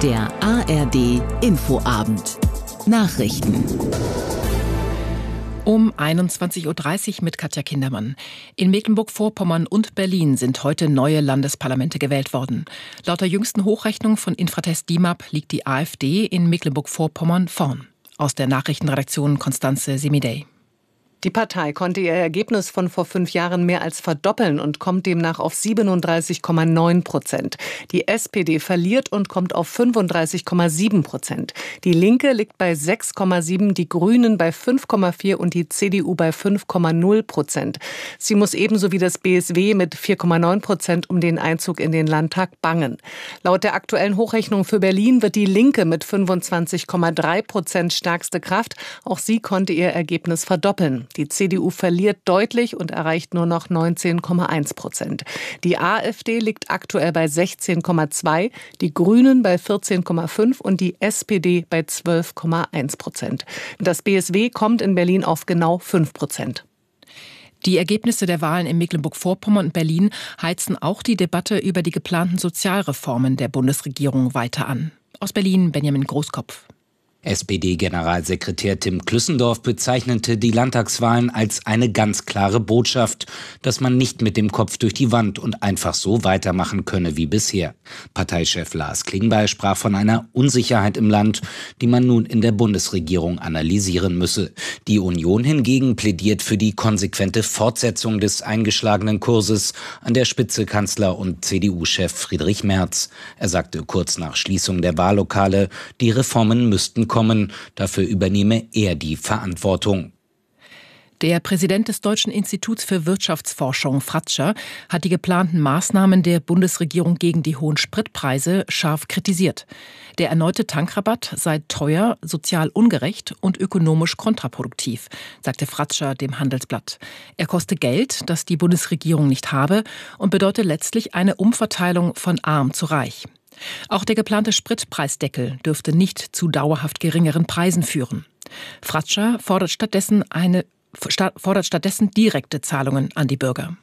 Der ARD Infoabend. Nachrichten. Um 21.30 Uhr mit Katja Kindermann. In Mecklenburg-Vorpommern und Berlin sind heute neue Landesparlamente gewählt worden. Laut der jüngsten Hochrechnung von Infratest DIMAP liegt die AfD in Mecklenburg-Vorpommern vorn. Aus der Nachrichtenredaktion Constanze Semidey. Die Partei konnte ihr Ergebnis von vor 5 Jahren mehr als verdoppeln und kommt demnach auf 37,9%. Die SPD verliert und kommt auf 35,7%. Die Linke liegt bei 6,7%, die Grünen bei 5,4% und die CDU bei 5,0%. Sie muss ebenso wie das BSW mit 4,9% um den Einzug in den Landtag bangen. Laut der aktuellen Hochrechnung für Berlin wird die Linke mit 25,3% stärkste Kraft. Auch sie konnte ihr Ergebnis verdoppeln. Die CDU verliert deutlich und erreicht nur noch 19,1%. Die AfD liegt aktuell bei 16,2%, die Grünen bei 14,5% und die SPD bei 12,1%. Das BSW kommt in Berlin auf genau 5%. Die Ergebnisse der Wahlen in Mecklenburg-Vorpommern und Berlin heizen auch die Debatte über die geplanten Sozialreformen der Bundesregierung weiter an. Aus Berlin Benjamin Großkopf. SPD-Generalsekretär Tim Klüssendorf bezeichnete die Landtagswahlen als eine ganz klare Botschaft, dass man nicht mit dem Kopf durch die Wand und einfach so weitermachen könne wie bisher. Parteichef Lars Klingbeil sprach von einer Unsicherheit im Land, die man nun in der Bundesregierung analysieren müsse. Die Union hingegen plädiert für die konsequente Fortsetzung des eingeschlagenen Kurses, an der Spitze Kanzler und CDU-Chef Friedrich Merz. Er sagte kurz nach Schließung der Wahllokale, die Reformen müssten kommen. Dafür übernehme er die Verantwortung. Der Präsident des Deutschen Instituts für Wirtschaftsforschung, Fratscher, hat die geplanten Maßnahmen der Bundesregierung gegen die hohen Spritpreise scharf kritisiert. Der erneute Tankrabatt sei teuer, sozial ungerecht und ökonomisch kontraproduktiv, sagte Fratscher dem Handelsblatt. Er koste Geld, das die Bundesregierung nicht habe, und bedeute letztlich eine Umverteilung von arm zu reich. Auch der geplante Spritpreisdeckel dürfte nicht zu dauerhaft geringeren Preisen führen. Fratscher fordert stattdessen direkte Zahlungen an die Bürger.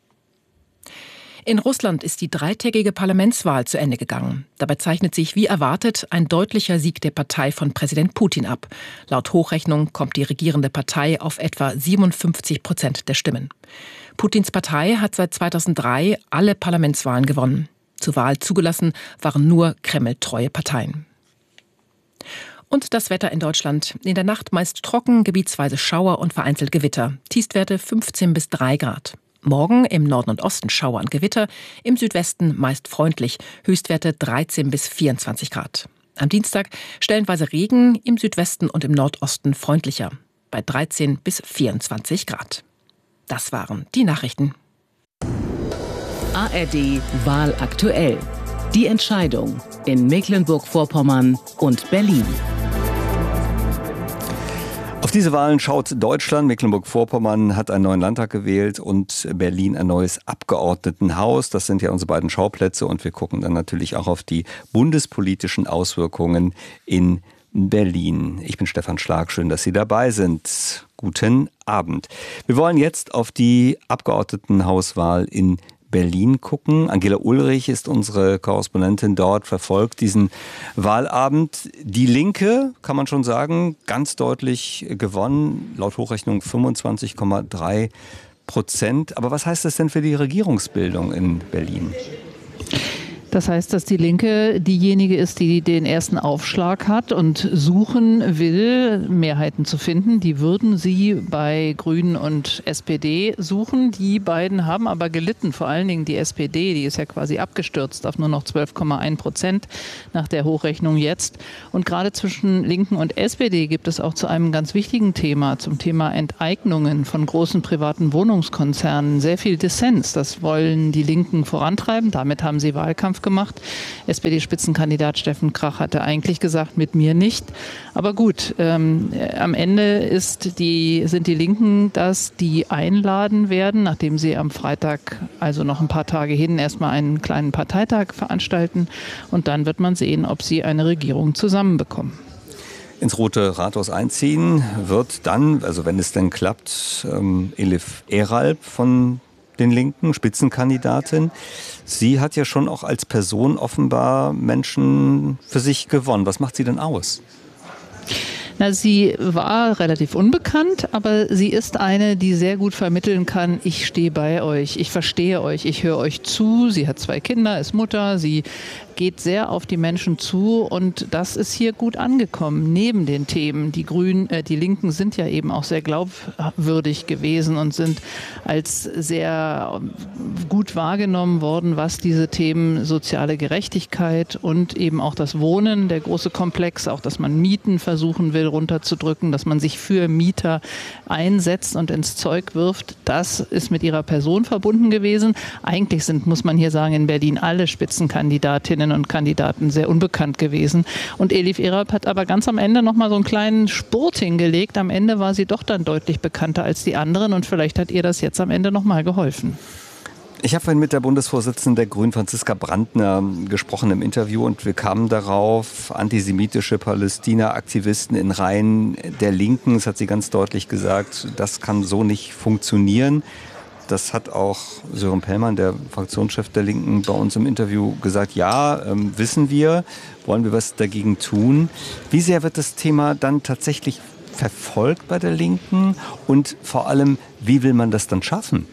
In Russland ist die 3-tägige Parlamentswahl zu Ende gegangen. Dabei zeichnet sich wie erwartet ein deutlicher Sieg der Partei von Präsident Putin ab. Laut Hochrechnung kommt die regierende Partei auf etwa 57% der Stimmen. Putins Partei hat seit 2003 alle Parlamentswahlen gewonnen. Zur Wahl zugelassen waren nur kremltreue Parteien. Und das Wetter in Deutschland. In der Nacht meist trocken, gebietsweise Schauer und vereinzelt Gewitter. Tiefstwerte 15 bis 3 Grad. Morgen im Norden und Osten Schauer und Gewitter, im Südwesten meist freundlich, Höchstwerte 13 bis 24 Grad. Am Dienstag stellenweise Regen, im Südwesten und im Nordosten freundlicher, bei 13 bis 24 Grad. Das waren die Nachrichten. ARD Wahl aktuell. Die Entscheidung in Mecklenburg-Vorpommern und Berlin. Auf diese Wahlen schaut Deutschland. Mecklenburg-Vorpommern hat einen neuen Landtag gewählt und Berlin ein neues Abgeordnetenhaus. Das sind ja unsere beiden Schauplätze und wir gucken dann natürlich auch auf die bundespolitischen Auswirkungen in Berlin. Ich bin Stefan Schlag, schön, dass Sie dabei sind. Guten Abend. Wir wollen jetzt auf die Abgeordnetenhauswahl in Berlin gucken. Angela Ulrich ist unsere Korrespondentin dort, verfolgt diesen Wahlabend. Die Linke, kann man schon sagen, ganz deutlich gewonnen, laut Hochrechnung 25,3%. Aber was heißt das denn für die Regierungsbildung in Berlin? Das heißt, dass die Linke diejenige ist, die den ersten Aufschlag hat und suchen will, Mehrheiten zu finden. Die würden sie bei Grünen und SPD suchen. Die beiden haben aber gelitten, vor allen Dingen die SPD, die ist ja quasi abgestürzt auf nur noch 12,1% nach der Hochrechnung jetzt. Und gerade zwischen Linken und SPD gibt es auch zu einem ganz wichtigen Thema, zum Thema Enteignungen von großen privaten Wohnungskonzernen, sehr viel Dissens. Das wollen die Linken vorantreiben. Damit haben sie Wahlkampf gemacht. SPD-Spitzenkandidat Steffen Krach hatte eigentlich gesagt, mit mir nicht. Aber gut, am Ende sind die Linken das, die einladen werden, nachdem sie am Freitag, also noch ein paar Tage hin, erstmal einen kleinen Parteitag veranstalten. Und dann wird man sehen, ob sie eine Regierung zusammenbekommen. Ins Rote Rathaus einziehen wird dann, also wenn es denn klappt, Elif Eralp von den Linken, Spitzenkandidatin. Sie hat ja schon auch als Person offenbar Menschen für sich gewonnen. Was macht sie denn aus? Na, sie war relativ unbekannt, aber sie ist eine, die sehr gut vermitteln kann, ich stehe bei euch, ich verstehe euch, ich höre euch zu. Sie hat 2 Kinder, ist Mutter, sie geht sehr auf die Menschen zu und das ist hier gut angekommen. Neben den Themen, die Linken sind ja eben auch sehr glaubwürdig gewesen und sind als sehr gut wahrgenommen worden, was diese Themen soziale Gerechtigkeit und eben auch das Wohnen, der große Komplex, auch dass man Mieten versuchen will runterzudrücken, dass man sich für Mieter einsetzt und ins Zeug wirft, das ist mit ihrer Person verbunden gewesen. Eigentlich muss man hier sagen, in Berlin alle Spitzenkandidatinnen und Kandidaten sehr unbekannt gewesen. Und Elif Eralp hat aber ganz am Ende nochmal so einen kleinen Spurt hingelegt. Am Ende war sie doch dann deutlich bekannter als die anderen und vielleicht hat ihr das jetzt am Ende nochmal geholfen. Ich habe vorhin mit der Bundesvorsitzenden der Grünen, Franziska Brandner, gesprochen im Interview und wir kamen darauf, antisemitische Palästina-Aktivisten in Reihen der Linken, das hat sie ganz deutlich gesagt, das kann so nicht funktionieren. Das hat auch Sören Pellmann, der Fraktionschef der Linken, bei uns im Interview gesagt, ja, wissen wir, wollen wir was dagegen tun. Wie sehr wird das Thema dann tatsächlich verfolgt bei der Linken und vor allem, wie will man das dann schaffen?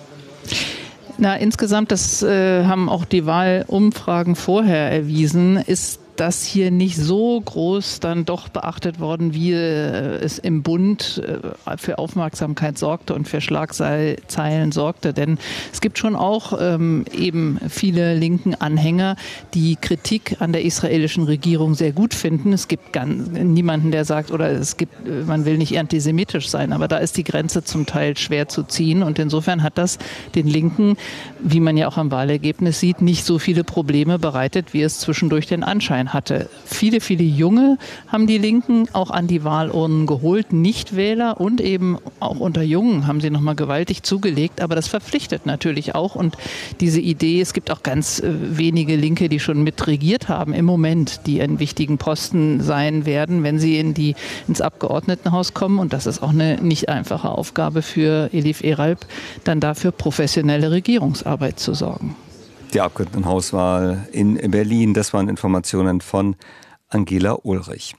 Na, insgesamt, das haben auch die Wahlumfragen vorher erwiesen, ist das hier nicht so groß dann doch beachtet worden, wie es im Bund für Aufmerksamkeit sorgte und für Schlagzeilen sorgte. Denn es gibt schon auch eben viele linken Anhänger, die Kritik an der israelischen Regierung sehr gut finden. Es gibt niemanden, der sagt, man will nicht antisemitisch sein, aber da ist die Grenze zum Teil schwer zu ziehen. Und insofern hat das den Linken, wie man ja auch am Wahlergebnis sieht, nicht so viele Probleme bereitet, wie es zwischendurch den Anschein hatte. Viele, viele Junge haben die Linken auch an die Wahlurnen geholt, Nichtwähler und eben auch unter Jungen haben sie nochmal gewaltig zugelegt, aber das verpflichtet natürlich auch und diese Idee, es gibt auch ganz wenige Linke, die schon mitregiert haben im Moment, die in wichtigen Posten sein werden, wenn sie ins Abgeordnetenhaus kommen und das ist auch eine nicht einfache Aufgabe für Elif Eralp, dann dafür professionelle Regierungsarbeit zu sorgen. Die Abgeordnetenhauswahl in Berlin, das waren Informationen von Angela Ulrich.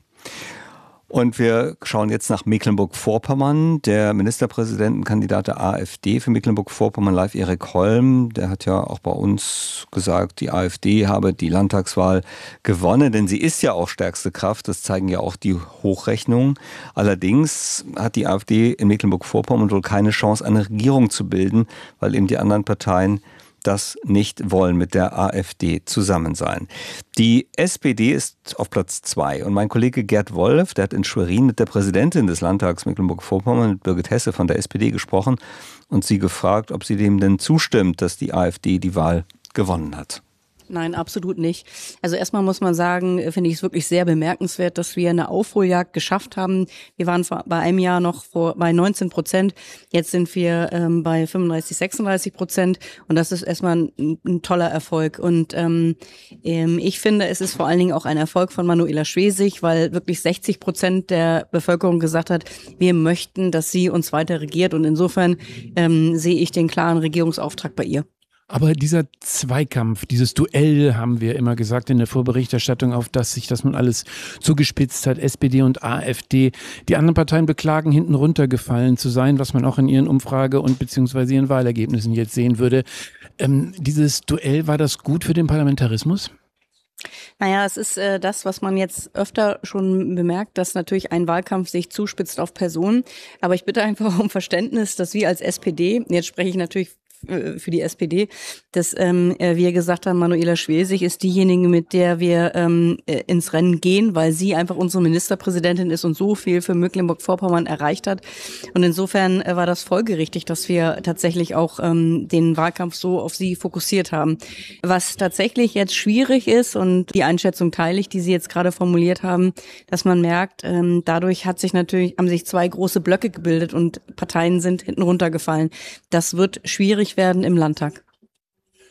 Und wir schauen jetzt nach Mecklenburg-Vorpommern. Der Ministerpräsidentenkandidat der AfD für Mecklenburg-Vorpommern, Leif Erik Holm, der hat ja auch bei uns gesagt, die AfD habe die Landtagswahl gewonnen, denn sie ist ja auch stärkste Kraft, das zeigen ja auch die Hochrechnungen. Allerdings hat die AfD in Mecklenburg-Vorpommern wohl keine Chance, eine Regierung zu bilden, weil eben die anderen Parteien das nicht wollen, mit der AfD zusammen sein. Die SPD ist auf Platz 2 und mein Kollege Gerd Wolf, der hat in Schwerin mit der Präsidentin des Landtags Mecklenburg-Vorpommern, mit Birgit Hesse von der SPD gesprochen und sie gefragt, ob sie dem denn zustimmt, dass die AfD die Wahl gewonnen hat. Nein, absolut nicht. Also erstmal muss man sagen, finde ich es wirklich sehr bemerkenswert, dass wir eine Aufholjagd geschafft haben. Wir waren bei einem Jahr noch bei 19%. Jetzt sind wir bei 35-36% und das ist erstmal ein toller Erfolg. Und ich finde, es ist vor allen Dingen auch ein Erfolg von Manuela Schwesig, weil wirklich 60% der Bevölkerung gesagt hat, wir möchten, dass sie uns weiter regiert und insofern sehe ich den klaren Regierungsauftrag bei ihr. Aber dieser Zweikampf, dieses Duell, haben wir immer gesagt in der Vorberichterstattung, auf das sich das nun alles zugespitzt hat, SPD und AfD. Die anderen Parteien beklagen, hinten runtergefallen zu sein, was man auch in ihren Umfrage- und beziehungsweise ihren Wahlergebnissen jetzt sehen würde. Dieses Duell, war das gut für den Parlamentarismus? Naja, es ist das, was man jetzt öfter schon bemerkt, dass natürlich ein Wahlkampf sich zuspitzt auf Personen. Aber ich bitte einfach um Verständnis, dass wir als SPD, jetzt spreche ich natürlich für die SPD, dass wir gesagt haben, Manuela Schwesig ist diejenige, mit der wir ins Rennen gehen, weil sie einfach unsere Ministerpräsidentin ist und so viel für Mecklenburg-Vorpommern erreicht hat. Und insofern war das folgerichtig, dass wir tatsächlich auch den Wahlkampf so auf sie fokussiert haben. Was tatsächlich jetzt schwierig ist, und die Einschätzung teile ich, die Sie jetzt gerade formuliert haben, dass man merkt, dadurch haben sich 2 große Blöcke gebildet und Parteien sind hinten runtergefallen. Das wird schwierig werden im Landtag.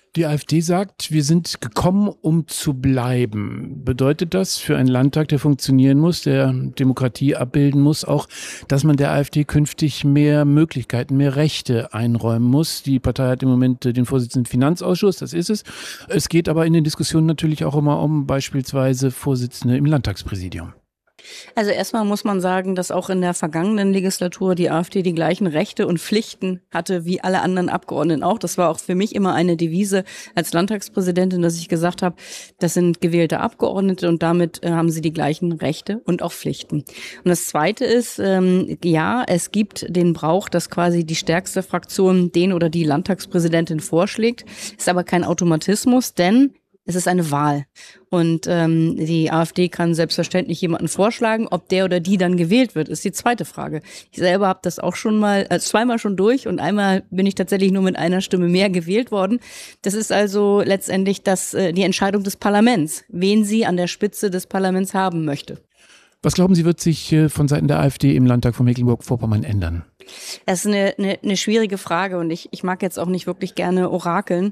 Die AfD sagt, wir sind gekommen, um zu bleiben. Bedeutet das für einen Landtag, der funktionieren muss, der Demokratie abbilden muss, auch, dass man der AfD künftig mehr Möglichkeiten, mehr Rechte einräumen muss? Die Partei hat im Moment den Vorsitzenden im Finanzausschuss, das ist es. Es geht aber in den Diskussionen natürlich auch immer um beispielsweise Vorsitzende im Landtagspräsidium. Also erstmal muss man sagen, dass auch in der vergangenen Legislatur die AfD die gleichen Rechte und Pflichten hatte wie alle anderen Abgeordneten auch. Das war auch für mich immer eine Devise als Landtagspräsidentin, dass ich gesagt habe, das sind gewählte Abgeordnete und damit haben sie die gleichen Rechte und auch Pflichten. Und das Zweite ist, ja, es gibt den Brauch, dass quasi die stärkste Fraktion den oder die Landtagspräsidentin vorschlägt, ist aber kein Automatismus, denn es ist eine Wahl. Und die AfD kann selbstverständlich jemanden vorschlagen. Ob der oder die dann gewählt wird, ist die zweite Frage. Ich selber habe das auch schon mal, zweimal schon durch und einmal bin ich tatsächlich nur mit einer Stimme mehr gewählt worden. Das ist also letztendlich die Entscheidung des Parlaments, wen sie an der Spitze des Parlaments haben möchte. Was glauben Sie, wird sich von Seiten der AfD im Landtag von Mecklenburg-Vorpommern ändern? Das ist eine schwierige Frage und ich mag jetzt auch nicht wirklich gerne orakeln.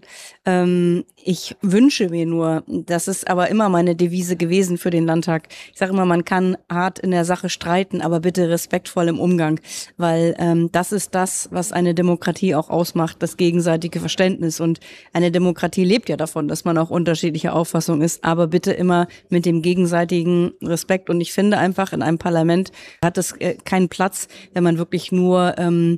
Ich wünsche mir nur, das ist aber immer meine Devise gewesen für den Landtag. Ich sage immer, man kann hart in der Sache streiten, aber bitte respektvoll im Umgang, weil das ist das, was eine Demokratie auch ausmacht, das gegenseitige Verständnis. Und eine Demokratie lebt ja davon, dass man auch unterschiedlicher Auffassung ist, aber bitte immer mit dem gegenseitigen Respekt. Und ich finde einfach, in einem Parlament hat es keinen Platz, wenn man wirklich nur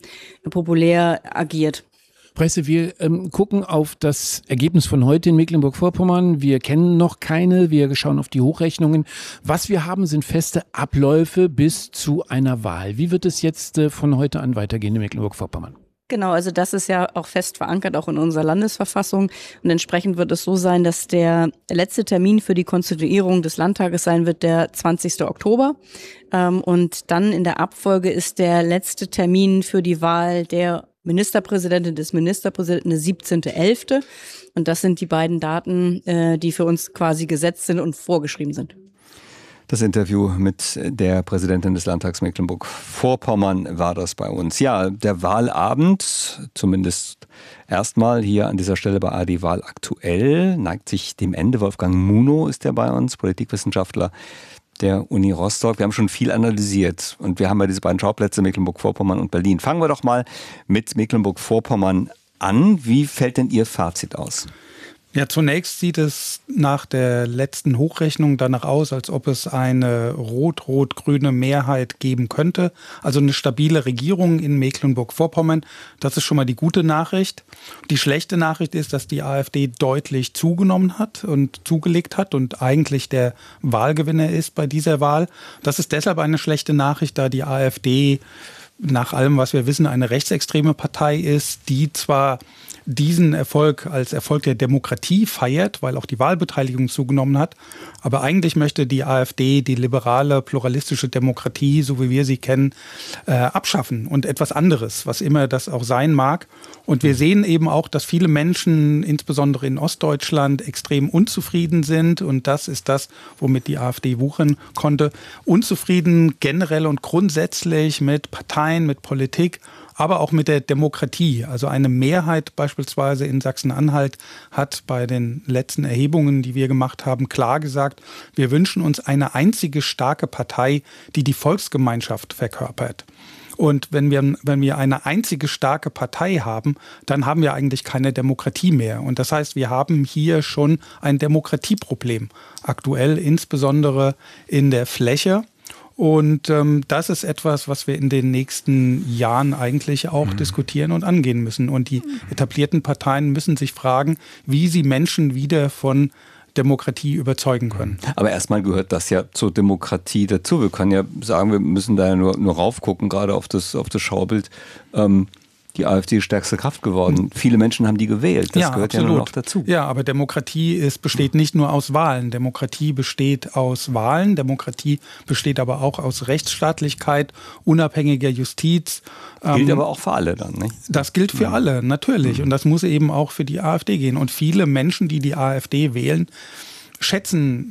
populär agiert. Presse, wir gucken auf das Ergebnis von heute in Mecklenburg-Vorpommern. Wir kennen noch keine, wir schauen auf die Hochrechnungen. Was wir haben, sind feste Abläufe bis zu einer Wahl. Wie wird es jetzt von heute an weitergehen in Mecklenburg-Vorpommern? Genau, also das ist ja auch fest verankert, auch in unserer Landesverfassung. Und entsprechend wird es so sein, dass der letzte Termin für die Konstituierung des Landtages sein wird, der 20. Oktober. Und dann in der Abfolge ist der letzte Termin für die Wahl der Ministerpräsidentin des Ministerpräsidenten der 17.11. Und das sind die beiden Daten, die für uns quasi gesetzt sind und vorgeschrieben sind. Das Interview mit der Präsidentin des Landtags Mecklenburg-Vorpommern war das bei uns. Ja, der Wahlabend, zumindest erstmal hier an dieser Stelle bei ARD Wahl aktuell, neigt sich dem Ende. Wolfgang Munow ist ja bei uns, Politikwissenschaftler der Uni Rostock. Wir haben schon viel analysiert und wir haben ja diese beiden Schauplätze Mecklenburg-Vorpommern und Berlin. Fangen wir doch mal mit Mecklenburg-Vorpommern an. Wie fällt denn Ihr Fazit aus? Ja, zunächst sieht es nach der letzten Hochrechnung danach aus, als ob es eine rot-rot-grüne Mehrheit geben könnte. Also eine stabile Regierung in Mecklenburg-Vorpommern. Das ist schon mal die gute Nachricht. Die schlechte Nachricht ist, dass die AfD deutlich zugenommen hat und zugelegt hat und eigentlich der Wahlgewinner ist bei dieser Wahl. Das ist deshalb eine schlechte Nachricht, da die AfD nach allem, was wir wissen, eine rechtsextreme Partei ist, die zwar diesen Erfolg als Erfolg der Demokratie feiert, weil auch die Wahlbeteiligung zugenommen hat. Aber eigentlich möchte die AfD die liberale, pluralistische Demokratie, so wie wir sie kennen, abschaffen und etwas anderes, was immer das auch sein mag. Und wir sehen eben auch, dass viele Menschen, insbesondere in Ostdeutschland, extrem unzufrieden sind. Und das ist das, womit die AfD wuchern konnte. Unzufrieden generell und grundsätzlich mit Parteien, mit Politik, aber auch mit der Demokratie. Also eine Mehrheit beispielsweise in Sachsen-Anhalt hat bei den letzten Erhebungen, die wir gemacht haben, klar gesagt, wir wünschen uns eine einzige starke Partei, die die Volksgemeinschaft verkörpert. Und wenn wir eine einzige starke Partei haben, dann haben wir eigentlich keine Demokratie mehr. Und das heißt, wir haben hier schon ein Demokratieproblem, aktuell insbesondere in der Fläche. Und das ist etwas, was wir in den nächsten Jahren eigentlich auch diskutieren und angehen müssen. Und die etablierten Parteien müssen sich fragen, wie sie Menschen wieder von Demokratie überzeugen können. Aber erstmal gehört das ja zur Demokratie dazu. Wir können ja sagen, wir müssen da ja nur raufgucken, gerade auf das Schaubild. Die AfD ist stärkste Kraft geworden. Viele Menschen haben die gewählt. Das gehört absolut. Ja nur noch dazu. Ja, aber Demokratie besteht nicht nur aus Wahlen. Demokratie besteht aus Wahlen. Demokratie besteht aber auch aus Rechtsstaatlichkeit, unabhängiger Justiz. Gilt aber auch für alle dann, nicht? Das gilt für alle, natürlich. Und das muss eben auch für die AfD gehen. Und viele Menschen, die die AfD wählen, schätzen